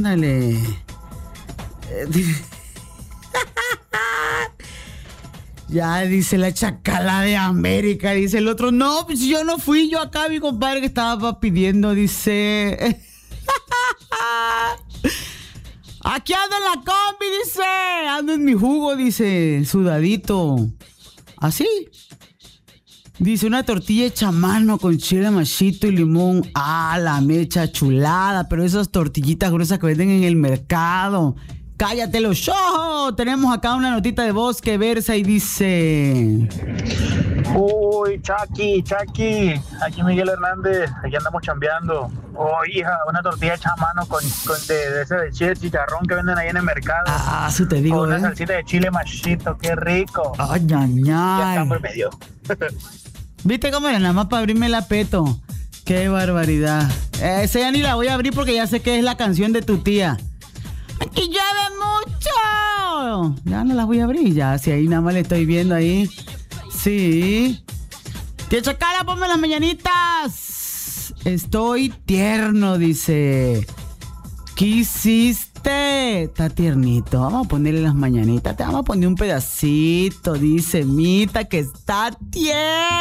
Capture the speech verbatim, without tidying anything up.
ándale. Ya dice la chacala de América, dice el otro. No, pues yo no fui, yo acá mi compadre que estaba pidiendo, dice. Aquí ando en la combi, dice. Ando en mi jugo, dice, sudadito. ¿Así? Dice, una tortilla hecha a mano con chile machito y limón. Ah, la mecha chulada. Pero esas tortillitas gruesas que venden en el mercado. Cállate los ojos. Tenemos acá una notita de voz que versa y dice... Uy, Chucky, Chucky. Aquí Miguel Hernández. Aquí andamos chambeando. Oh, hija, una tortilla hecha a mano con, con de, de ese de chile chicharrón que venden ahí en el mercado. Ah, eso te digo, con una ¿eh? salsita de chile machito. Qué rico. Ay, ay, ay. Ya está por medio. ¿Viste cómo era? Nada más para abrirme el apeto. Qué barbaridad. Eh, esa ya ni la voy a abrir porque ya sé que es la canción de tu tía. ¡Aquí llueve mucho! Ya no las voy a abrir, ya. Si ahí nada más le estoy viendo ahí. Sí. Tía Chacala, ponme las mañanitas. Estoy tierno, dice. ¿Qué hiciste? Está tiernito. Vamos a ponerle las mañanitas. Te vamos a poner un pedacito. Dice Mita que está tierno.